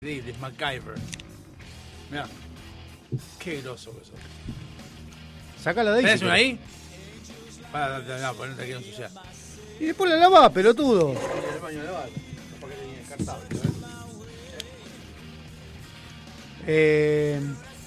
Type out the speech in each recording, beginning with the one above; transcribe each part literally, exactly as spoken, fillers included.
Increíble, es MacGyver. Mirá, qué groso que sos. Sácala de ahí. ¿Tenés si una querés. ahí? Para, no, no, pues no te quiero ensuciar. Y después la lavás, pelotudo. El baño de lavar, porque tenía descartable, ¿sabes? Eh...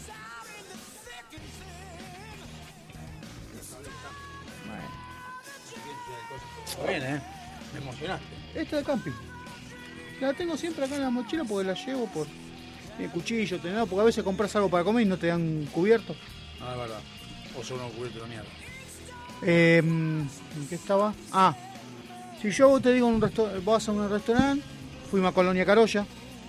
Está bien, ¿eh? Me emocionaste. Esta de camping. La tengo siempre acá en la mochila porque la llevo por el cuchillo, tenedor, porque a veces compras algo para comer y no te dan cubierto. No, es verdad. O son unos cubiertos de mierda. Eh, ¿En qué estaba? Ah, si yo vos te digo en un restaurante, vas a un restaurante, fuimos a Colonia Carolla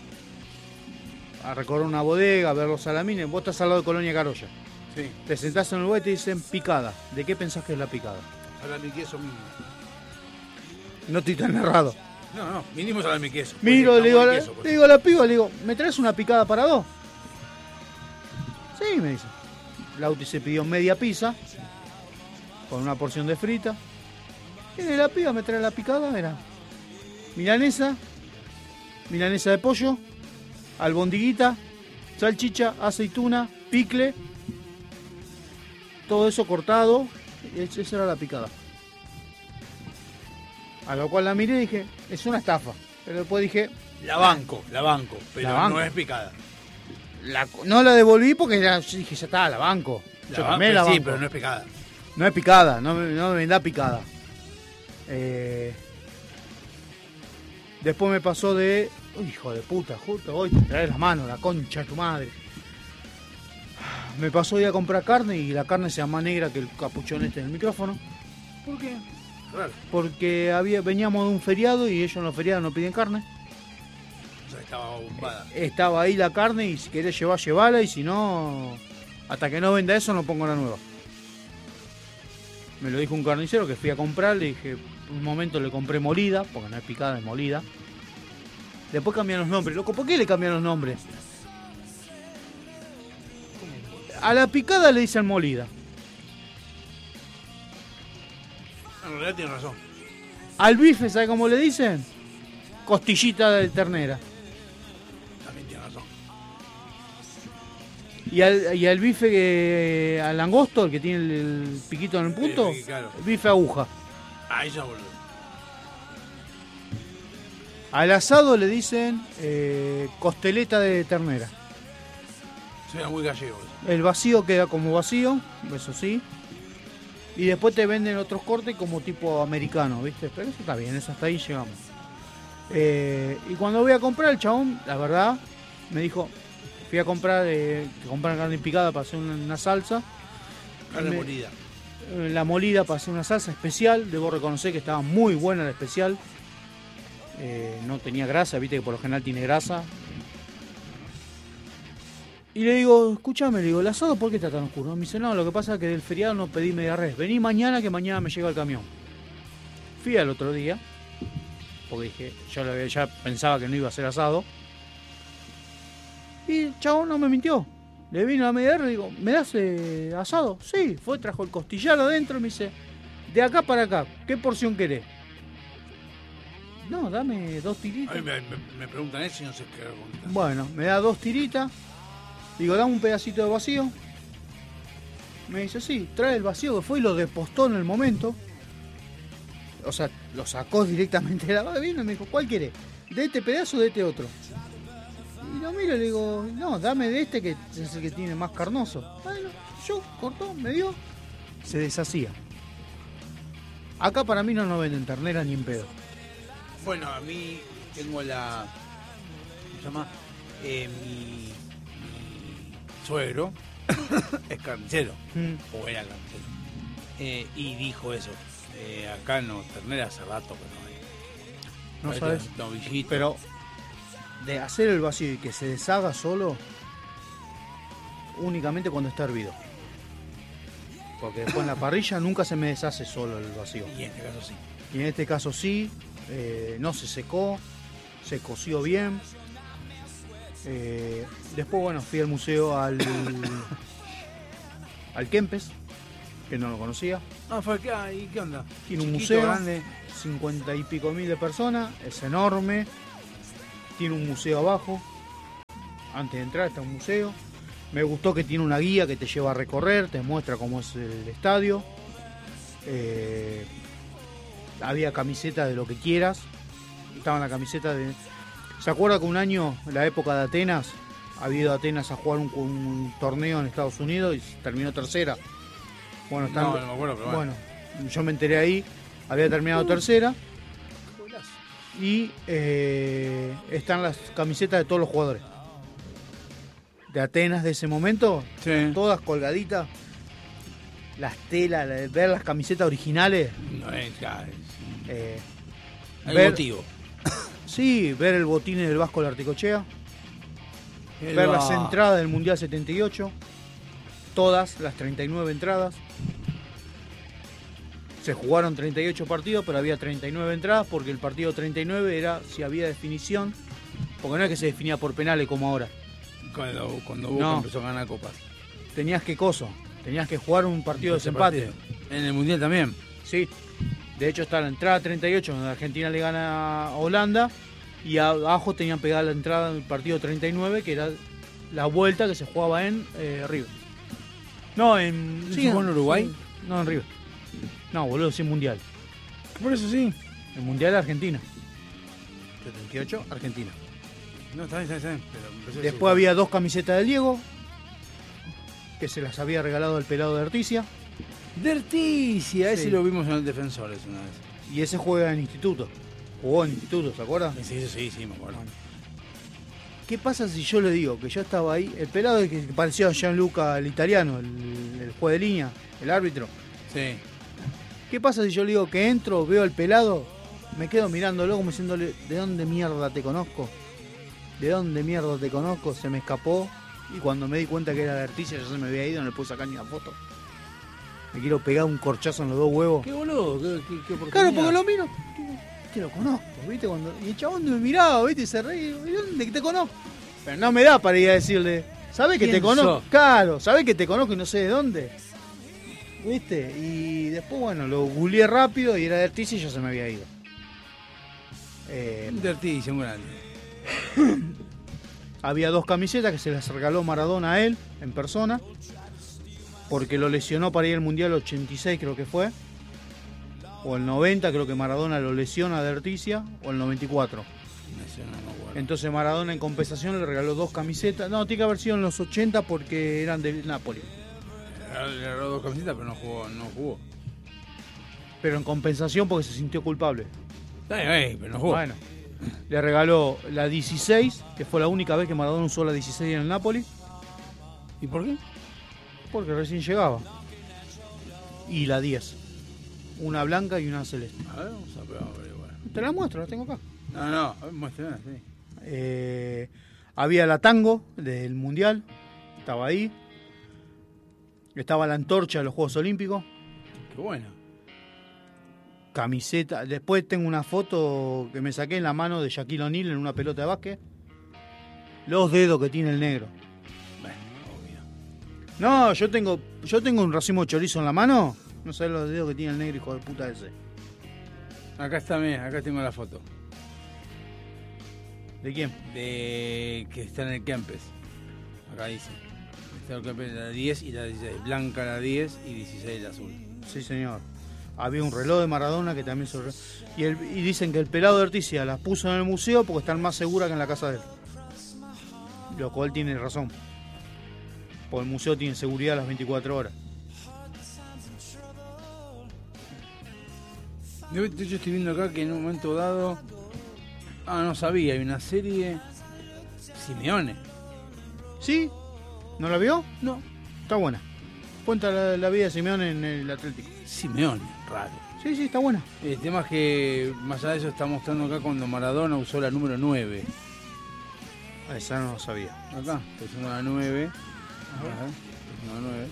a recorrer una bodega, a ver los salamines, vos estás al lado de Colonia Carolla. Sí. Te sentás en el lugar y te dicen picada. ¿De qué pensás que es la picada? Salami queso mínimo. No estoy tan errado. No, no, mínimo salami queso. Miro, Porque le digo, a jamón la, y queso, pues. le digo a la piba, le digo, ¿me traes una picada para dos? Sí, me dice. Lauti se pidió media pizza con una porción de frita. Viene la piba, me trae la picada, era milanesa, milanesa de pollo, albondiguita, salchicha, aceituna, picle, todo eso cortado, y esa era la picada. A lo cual la miré y dije, es una estafa. Pero después dije, La banco, la banco, pero La banco. no es picada. la- no la devolví porque ya, yo dije, ya está, la banco. La Yo banco, también la sí, banco. pero no es picada. No es picada, no me, no me vendá picada. Eh, después me pasó de... Uy, hijo de puta, justo hoy te traes la mano, la concha de tu madre. Me pasó de ir a comprar carne y la carne se llama negra que el capuchón este del micrófono. ¿Por qué? Claro. Porque había, veníamos de un feriado y ellos en los feriados no piden carne. O sea, estaba bombada. Estaba ahí la carne y si querés llevar, llevala y si no, hasta que no venda eso no pongo la nueva. Me lo dijo un carnicero que fui a comprar, le dije, un momento le compré molida, porque no es picada, es molida. Después cambian los nombres. Loco, ¿por qué le cambian los nombres? A la picada le dicen molida. En realidad tiene razón. Al bife, ¿sabe cómo le dicen? Costillita de ternera. También tiene razón. Y al, y al bife, que, al langosto, el que tiene el, el piquito en el punto, Sí, claro. bife aguja. Ahí ya boludo. Al asado le dicen eh, costeleta de ternera. Suena muy gallego eso. El vacío queda como vacío, eso sí. Y después te venden otros cortes como tipo americano, ¿viste? Pero eso está bien, eso hasta ahí llegamos. Eh, y cuando voy a comprar, el chabón, la verdad, me dijo, fui a comprar, eh, que comprar carne picada para hacer una, una salsa. Carne Me- molida. eh, La molida para hacer una salsa especial, debo reconocer que estaba muy buena la especial. Eh, no tenía grasa, viste que por lo general tiene grasa. Y le digo, escúchame, le digo, ¿el asado por qué está tan oscuro? Me dice, no, lo que pasa es que del feriado no pedí media res. Vení mañana que mañana me llega el camión. Fui al otro día, porque dije, yo lo había- ya pensaba que no iba a ser asado. Y el chabón no me mintió. Le vino a media res y digo, ¿me das eh, asado? Sí, fue, trajo el costillar adentro y me dice, de acá para acá, ¿qué porción querés? No, dame dos A tiritas. mí me, me- me preguntan eso y no sé qué contestar. Bueno, me da dos tiritas. Digo, dame un pedacito de vacío. Me dice, sí, trae el vacío, que fue y lo despostó en el momento. O sea, lo sacó directamente de la babina y me dijo, ¿cuál querés? ¿De este pedazo o de este otro? Y lo miro y le digo, no, dame de este que es el que tiene más carnoso. Bueno, yo cortó, me dio, se deshacía. Acá para mí no nos venden ternera ni en pedo. Bueno, a mí tengo la... ¿Cómo se llama? Eh, mi, mi suegro es carnicero. Mm. O era carnicero. Eh, y dijo eso. Eh, acá no, ternera hace rato que no hay. No Hay sabes. novillito. Pero de hacer el vacío y que se deshaga solo, únicamente cuando está hervido. Porque después en la parrilla nunca se me deshace solo el vacío. Y en este caso sí. Y en este caso sí, eh, no se secó, se coció bien. Eh, después, bueno, fui al museo al, al Kempes, que no lo conocía. Ah, fue acá. ¿Y qué onda? Tiene un Chiquito, museo, grande. cincuenta y pico mil de personas, es enorme. Tiene un museo abajo, Antes de entrar está un museo. Me gustó que tiene una guía que te lleva a recorrer, te muestra cómo es el estadio. Eh, había camisetas de lo que quieras. Estaban las camisetas de... ¿Se acuerda que un año, en la época de Atenas, había ido a Atenas a jugar un, un torneo en Estados Unidos y terminó tercera? Bueno, están, no, no me acuerdo, pero bueno. bueno, yo me enteré ahí, había terminado uh, tercera. Y eh, están las camisetas de todos los jugadores de Atenas de ese momento, sí. Todas colgaditas. Las telas, ver las camisetas originales. No es, ya, es... Eh, Hay ver, motivo. Sí, ver el botín del Vasco Larticochea. El ver va... las entradas del Mundial setenta y ocho. Todas las treinta y nueve entradas. Se jugaron treinta y ocho partidos, pero había treinta y nueve entradas porque el partido treinta y nueve era si había definición. Porque no es que se definía por penales como ahora. Cuando, cuando Boca no. empezó a ganar copas. Tenías que coso. Tenías que jugar un partido de desempate. En el Mundial también. Sí. De hecho está la entrada treinta y ocho, donde Argentina le gana a Holanda. Y abajo tenían pegada la entrada del partido treinta y nueve, que era la vuelta que se jugaba en eh, River. No, en... ¿Sí jugó en Uruguay? Sí, no, en River. No, boludo, sí, Mundial. Por eso sí. El Mundial de Argentina. setenta y ocho, Argentina. No, está bien, está bien. Pero después había dos camisetas de Diego, que se las había regalado el pelado de Articia. De Articia, ese sí. Lo vimos en el Defensores una vez. Y ese juega en instituto. Jugó en instituto, ¿se acuerda? Sí, sí, sí, sí, me acuerdo. Bueno. ¿Qué pasa si yo le digo que yo estaba ahí? El pelado es que parecía a Gianluca, el italiano, el, el juez de línea, el árbitro. Sí. ¿Qué pasa si yo le digo que entro, veo al pelado, me quedo mirándolo como diciéndole, ¿de dónde mierda te conozco? ¿De dónde mierda te conozco? Se me escapó y cuando me di cuenta que era de Articia ya se me había ido, no le pude sacar ni una foto. Me quiero pegar un corchazo en los dos huevos. ¿Qué boludo? ¿Qué, qué, qué oportunidad? Claro, porque lo miro, te lo conozco, ¿viste? Cuando, y el chabón me miraba, ¿viste? Y se reía, ¿de dónde te conozco? Pero no me da para ir a decirle, ¿sabés que te conozco? Sos? Claro, ¿sabés que te conozco y no sé de dónde? ¿Viste? Y después, bueno, lo googleé rápido y era de Articia y ya se me había ido. Eh, de Articia, un grande. Había dos camisetas que se las regaló Maradona a él, en persona, porque lo lesionó para ir al Mundial ochenta y seis, creo que fue. O el noventa, creo que Maradona lo lesiona de Articia, o el noventa y cuatro. Entonces Maradona en compensación le regaló dos camisetas. No, tiene que haber sido en los ochenta porque eran de Napoli. Le regaló dos camisetas, pero no jugó, no jugó. Pero en compensación porque se sintió culpable. Ay, ay, pero no jugó. Bueno, le regaló la dieciséis, que fue la única vez que Maradona usó la dieciséis en el Napoli. ¿Y por qué? Porque recién llegaba. Y la diez. Una blanca y una celeste. A ver, vamos a ver, igual. Te la muestro, la tengo acá. No, no, a ver, muéstrala, sí. Eh, había la tango del Mundial, estaba ahí. Estaba la antorcha de los Juegos Olímpicos. Qué bueno. Camiseta. Después tengo una foto que me saqué en la mano de Shaquille O'Neal en una pelota de básquet. Los dedos que tiene el negro. Bueno, obvio. No, yo tengo, yo tengo un racimo de chorizo en la mano. No sabés los dedos que tiene el negro, hijo de puta ese. Acá está, mira, acá tengo la foto. ¿De quién? De que está en el Kempes. Acá dice. Está en el Kempes la diez y la dieciséis. Blanca la diez y dieciséis la azul. Sí, señor. Había un reloj de Maradona que también se... Y, el, y dicen que el pelado de Articia las puso en el museo porque están más seguras que en la casa de él. Lo cual tiene razón. Porque el museo tiene seguridad las veinticuatro horas. De hecho estoy viendo acá que en un momento dado... Ah, no sabía, hay una serie... Simeone. ¿Sí? ¿No la vio? No. Está buena. Cuenta la, la vida de Simeone en el Atlético. Simeone, raro. Sí, sí, está buena. El tema es que, más allá de eso, está mostrando acá cuando Maradona usó la número nueve. Esa no lo sabía. Acá, está usando la nueve. Ajá. La nueve.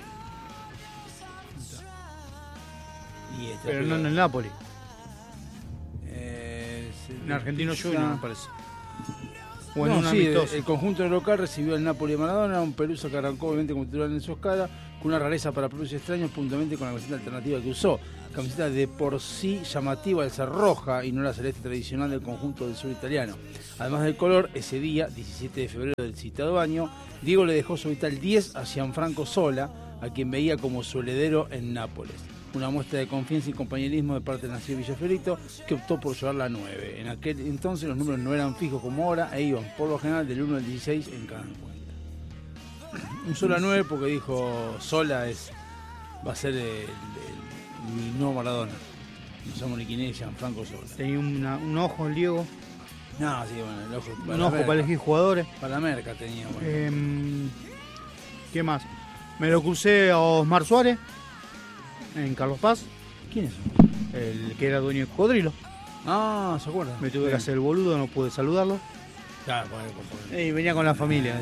Y esta Pero no pelota. en el Napoli. Eh, En Argentino Junior, me parece. O en No, un sí, amistoso. el conjunto local recibió al Napoli de Maradona, un Pelusa que arrancó obviamente como titular en su escala, con una rareza para propios extraños, puntualmente con la camiseta alternativa que usó. Camiseta de por sí llamativa al ser roja y no la celeste tradicional del conjunto del sur italiano. Además del color, ese día, diecisiete de febrero del citado año, Diego le dejó su vital diez a Gianfranco Sola, a quien veía como su heredero en Nápoles. Una muestra de confianza y compañerismo de parte del nacido Villafiorito, que optó por llevar la nueve. En aquel entonces los números no eran fijos como ahora e iban por lo general del uno al dieciséis en cada encuentro. Un Sola nueve porque dijo Sola es va a ser el, el, mi nuevo Maradona. No somos ni quién es Gianfranco Sola. Tenía una- un ojo el Diego, No, sí, bueno, el ojo un ojo para elegir jugadores. Para la merca tenía, bueno. Eh, ¿Qué más? Me lo crucé a Osmar Suárez en Carlos Paz, ¿Quién es? el que era dueño de Cocodrilo. Ah, ¿se acuerdan? Me tuve que hacer el boludo, no pude saludarlo. Claro, por ahí, por ahí. Y venía con la familia.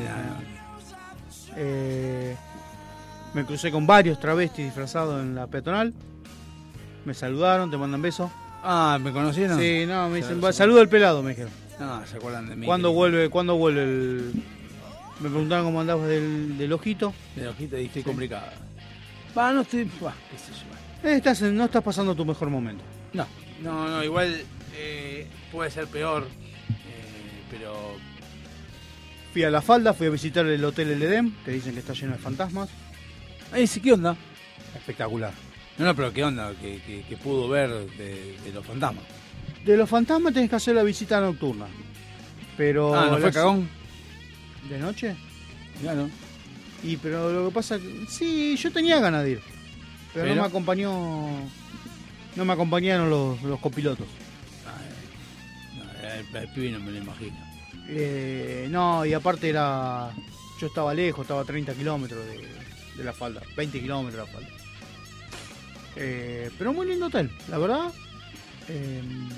Eh, me crucé con varios travestis disfrazados en la peatonal. Me saludaron, te mandan besos. Ah, ¿me conocieron? Sí, no, me dicen, Sí, "Va, sí. saluda al pelado", me dijeron. No, se acuerdan de mí. ¿Cuándo que- vuelve, ¿cuándo vuelve el...? Me preguntaron cómo andabas del, del ojito. De hojita y estoy Sí. complicada. Va, no estoy. Va, qué sé yo. Eh, estás, en- no estás pasando tu mejor momento. No, no, no, igual eh, puede ser peor. eh, pero. Fui a La Falda, fui a visitar el hotel El Edén, que dicen que está lleno de fantasmas. Ay, sí, ¿qué onda? Espectacular. No, no, pero ¿qué onda? Que, que, que pudo ver de, de los fantasmas. De los fantasmas tenés que hacer la visita nocturna. Pero... Ah, ¿no fue las- cagón? ¿De noche? Claro. Y pero lo que pasa que sí, yo tenía ganas de ir, pero, ¿Pero? no me acompañó, no me acompañaron los, los copilotos. No, el, el pibe no me lo imagino. Eh, no, y aparte era, yo estaba lejos, estaba a treinta kilómetros de, de La Falda, veinte kilómetros de La Falda. Eh, pero muy lindo hotel, la verdad. Eh,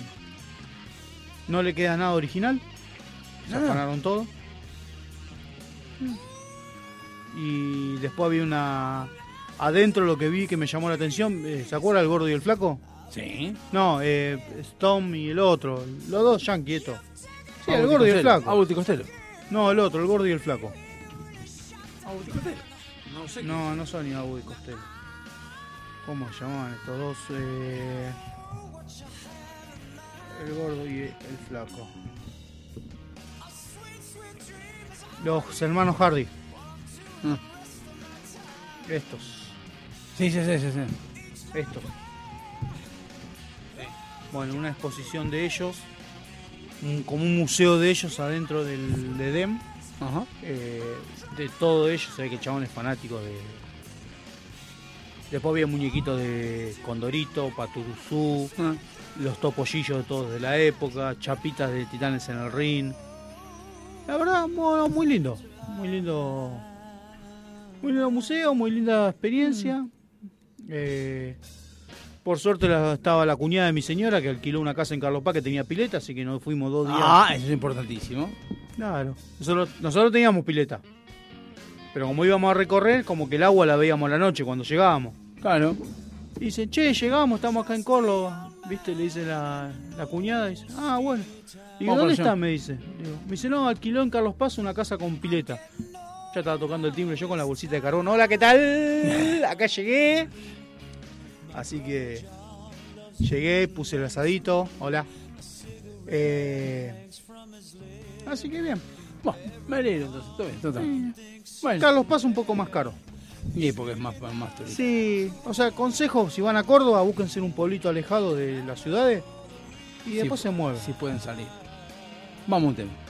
no le queda nada original, se Nada. afanaron todo. Y después había una... Adentro lo que vi que me llamó la atención, eh, ¿se acuerda el gordo y el flaco? Sí. No, eh, Storm y el otro, los dos yankees estos. Sí, el Agustín gordo y el Costello. flaco. Agustín Costello. No, el otro, el gordo y el flaco. Agustín Costello. No sé. No, no son ni Abu y Costello. ¿Cómo se llamaban estos dos? Eh, el gordo y el flaco. Los hermanos Hardy. Ah. Estos, Sí, sí, sí, sí, sí. estos. Bueno, una exposición de ellos, un- como un museo de ellos adentro del de Edén. Ajá. Eh, de todo ello, se ve que el chabón es fanático de... Después había muñequitos de Condorito, Paturuzú, Ah. los topollillos de todos de la época, chapitas de Titanes en el ring. La verdad, muy, muy lindo, muy lindo, muy lindo museo, muy linda experiencia. Eh, por suerte la- estaba la cuñada de mi señora que alquiló una casa en Carlos Paz que tenía pileta, así que nos fuimos dos días. Ah, eso es importantísimo. Claro. Nosotros, nosotros teníamos pileta. Pero como íbamos a recorrer, como que el agua la veíamos a la noche cuando llegábamos. Claro. Y dicen, che, llegamos, estamos acá en Córdoba. ¿Viste? Le dice la, la cuñada. Dice, ah, bueno. Digo, Vamos ¿dónde para allá. está? Me dice. Digo, me dice, no, alquiló en Carlos Paz una casa con pileta. Ya estaba tocando el timbre yo con la bolsita de carbón. Hola, ¿qué tal? Acá llegué. Así que llegué, puse el asadito. Hola. Eh, así que bien. Bueno, me alegro entonces. Todo bien, todo bien. Bueno. Carlos Paz un poco más caro. Y porque es más, más turístico. Sí, o sea, consejo, si van a Córdoba, búsquense un pueblito alejado de las ciudades y después Sí, se mueven. Si pueden salir. Vamos a un tema.